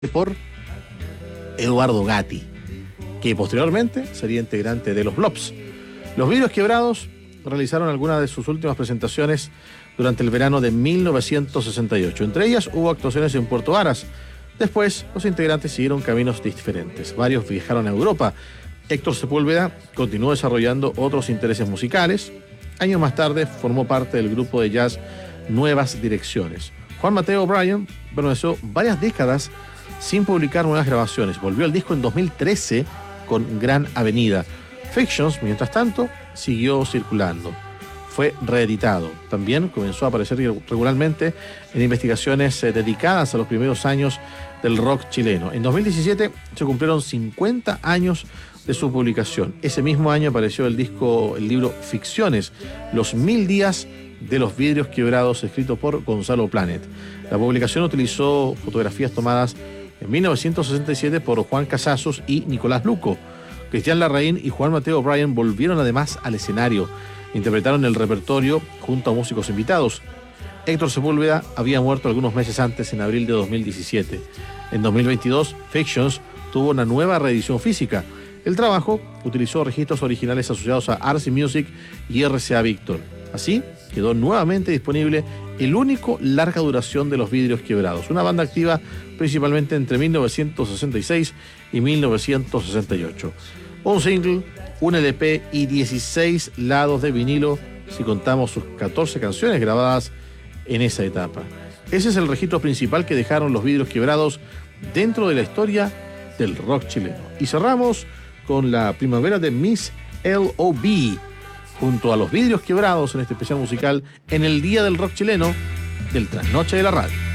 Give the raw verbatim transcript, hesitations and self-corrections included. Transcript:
por Eduardo Gatti, que posteriormente sería integrante de los Blobs. Los Vidrios Quebrados realizaron algunas de sus últimas presentaciones durante el verano de mil novecientos sesenta y ocho. Entre ellas hubo actuaciones en Puerto Varas. Después, los integrantes siguieron caminos diferentes. Varios viajaron a Europa. Héctor Sepúlveda continuó desarrollando otros intereses musicales. Años más tarde formó parte del grupo de jazz Nuevas Direcciones. Juan Mateo O'Brien permaneció varias décadas sin publicar nuevas grabaciones. Volvió al disco en dos mil trece con Gran Avenida. Fictions, mientras tanto, siguió circulando. Fue reeditado. También comenzó a aparecer regularmente en investigaciones eh, dedicadas a los primeros años del rock chileno. En dos mil diecisiete se cumplieron cincuenta años de su publicación. Ese mismo año apareció el disco, el libro Ficciones, Los Mil Días de los Vidrios Quebrados, escrito por Gonzalo Planet. La publicación utilizó fotografías tomadas en mil novecientos sesenta y siete por Juan Casazos y Nicolás Luco. Cristian Larraín y Juan Mateo O'Brien volvieron además al escenario. Interpretaron el repertorio junto a músicos invitados. Héctor Sepúlveda había muerto algunos meses antes, en abril de dos mil diecisiete. En dos mil veintidós, Fictions tuvo una nueva reedición física. El trabajo utilizó registros originales asociados a Arce Music y R C A Víctor. Así quedó nuevamente disponible el único larga duración de los Vidrios Quebrados, una banda activa principalmente entre mil novecientos sesenta y seis y mil novecientos sesenta y ocho. Un single, un L P y dieciséis lados de vinilo, si contamos sus catorce canciones grabadas en esa etapa. Ese es el registro principal que dejaron los Vidrios Quebrados dentro de la historia del rock chileno. Y cerramos con la primavera de Miss L O B, junto a los Vidrios Quebrados en este especial musical en el Día del Rock Chileno del Trasnoche de la Radio.